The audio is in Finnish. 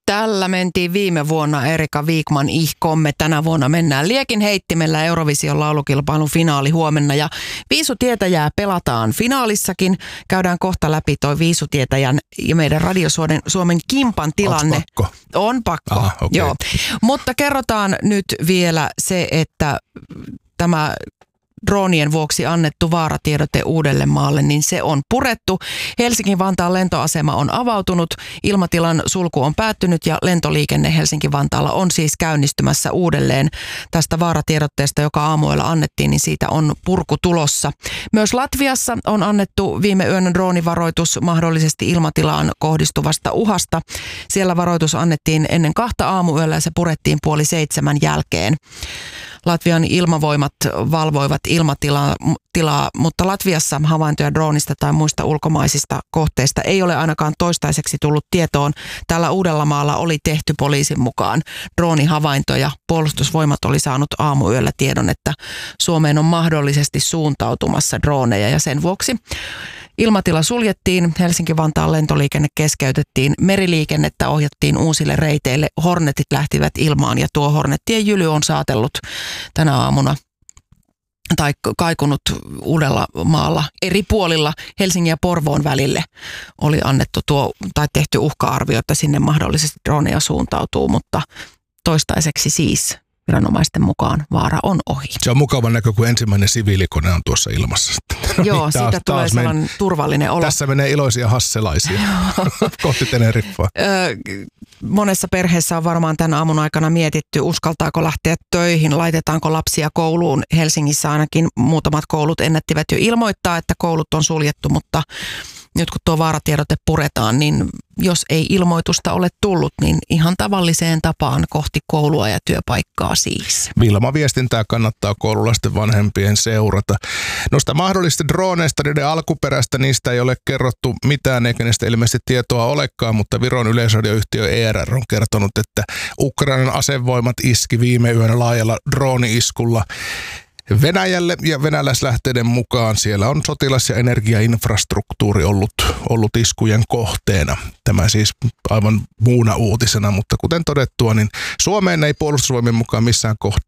Tällä mentiin viime vuonna Erika Wikman ihkomme. Tänä vuonna mennään liekin heittimellä Eurovision laulukilpailun finaali huomenna. Ja viisutietäjää pelataan finaalissakin. Käydään kohta läpi toi viisutietäjän ja meidän Radio Suomen kimpan tilanne. Pakko? On pakko, aha, okay. Joo. Mutta kerrotaan nyt vielä se, että tämä droonien vuoksi annettu vaaratiedote Uudellemaalle, niin se on purettu. Helsinki-Vantaan lentoasema on avautunut, ilmatilan sulku on päättynyt ja lentoliikenne Helsinki-Vantaalla on siis käynnistymässä uudelleen. Tästä vaaratiedotteesta, joka aamuilla annettiin, niin siitä on purku tulossa. Myös Latviassa on annettu viime yönä droonivaroitus mahdollisesti ilmatilaan kohdistuvasta uhasta. Siellä varoitus annettiin ennen 2 aamuyöllä ja se purettiin 6:30 jälkeen. Latvian ilmavoimat valvoivat ilmatilaa, mutta Latviassa havaintoja droonista tai muista ulkomaisista kohteista ei ole ainakaan toistaiseksi tullut tietoon. Täällä Uudellamaalla oli tehty poliisin mukaan droonihavaintoja. Puolustusvoimat oli saanut aamuyöllä tiedon, että Suomeen on mahdollisesti suuntautumassa drooneja ja sen vuoksi ilmatila suljettiin, Helsinki-Vantaan lentoliikenne keskeytettiin, meriliikennettä ohjattiin uusille reiteille, Hornetit lähtivät ilmaan ja tuo Hornettien jyly on saatellut tänä aamuna tai kaikunut Uudellamaalla eri puolilla Helsingin ja Porvoon välille oli annettu tai tehty uhka-arvio, että sinne mahdollisesti droneja suuntautuu, mutta toistaiseksi siis viranomaisten mukaan vaara on ohi. Se on mukava näkö, kun ensimmäinen siviilikone on tuossa ilmassa. Joo, siitä tulee sellainen turvallinen olo. Tässä menee iloisia hasselaisia kohti Teneriffaa. Monessa perheessä on varmaan tämän aamun aikana mietitty, uskaltaako lähteä töihin, laitetaanko lapsia kouluun. Helsingissä ainakin muutamat koulut ennättivät jo ilmoittaa, että koulut on suljettu, mutta nyt kun tuo vaaratiedote puretaan, niin jos ei ilmoitusta ole tullut, niin ihan tavalliseen tapaan kohti koulua ja työpaikkaa siis. Wilma-viestintää kannattaa koululaisten vanhempien seurata. Noista mahdollisista droneista, niiden alkuperäistä, niistä ei ole kerrottu mitään, eikä niistä ilmeisesti tietoa olekaan, mutta Viron yleisradioyhtiö ERR on kertonut, että Ukrainan asevoimat iski viime yönä laajalla drooni-iskulla Venäjälle ja venäläislähteiden mukaan siellä on sotilas- ja energiainfrastruktuuri ollut iskujen kohteena. Tämä siis aivan muuna uutisena, mutta kuten todettua, niin Suomeen ei puolustusvoimien mukaan missään